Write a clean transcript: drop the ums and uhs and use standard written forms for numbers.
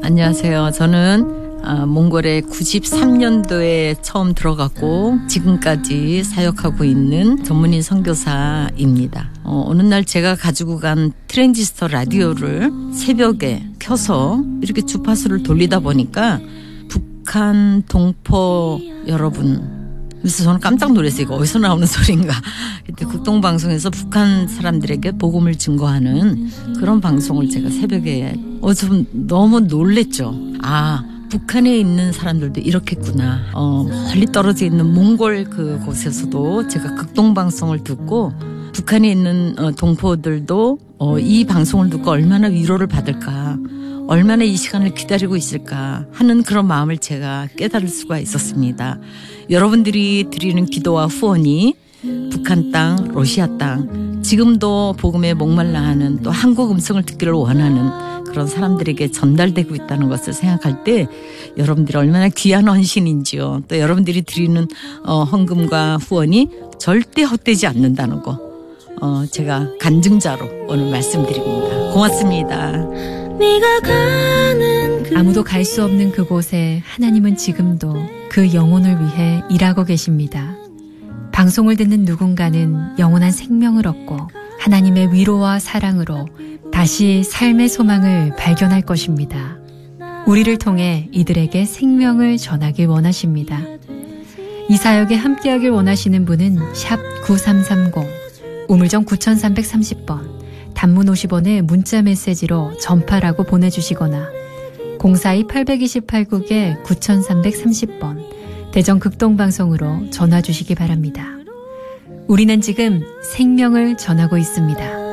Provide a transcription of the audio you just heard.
안녕하세요. 저는 몽골에 93년도에 처음 들어갔고 지금까지 사역하고 있는 전문인 선교사입니다. 어느 날 제가 가지고 간 트랜지스터 라디오를 새벽에 켜서 이렇게 주파수를 돌리다 보니까 북한 동포 여러분, 그래서 저는 깜짝 놀랐어요. 이거 어디서 나오는 소리인가. 그때 국동방송에서 북한 사람들에게 복음을 증거하는 그런 방송을 제가 새벽에 좀 너무 놀랬죠. 북한에 있는 사람들도 이렇겠구나. 멀리 떨어져 있는 몽골 그곳에서도 제가 극동방송을 듣고 북한에 있는 동포들도 이 방송을 듣고 얼마나 위로를 받을까, 얼마나 이 시간을 기다리고 있을까 하는 그런 마음을 제가 깨달을 수가 있었습니다. 여러분들이 드리는 기도와 후원이 북한 땅, 러시아 땅, 지금도 복음에 목말라 하는 또 한국 음성을 듣기를 원하는 그런 사람들에게 전달되고 있다는 것을 생각할 때 여러분들이 얼마나 귀한 헌신인지요. 또 여러분들이 드리는 헌금과 후원이 절대 헛되지 않는다는 거 제가 간증자로 오늘 말씀드립니다. 고맙습니다. 아무도 갈 수 없는 그곳에 하나님은 지금도 그 영혼을 위해 일하고 계십니다. 방송을 듣는 누군가는 영원한 생명을 얻고 하나님의 위로와 사랑으로 다시 삶의 소망을 발견할 것입니다. 우리를 통해 이들에게 생명을 전하길 원하십니다. 이 사역에 함께하길 원하시는 분은 샵 9330, 우물정 9330번, 단문 50원의 문자 메시지로 전파라고 보내주시거나 042-828국에 9330번 대전 극동방송으로 전화 주시기 바랍니다. 우리는 지금 생명을 전하고 있습니다.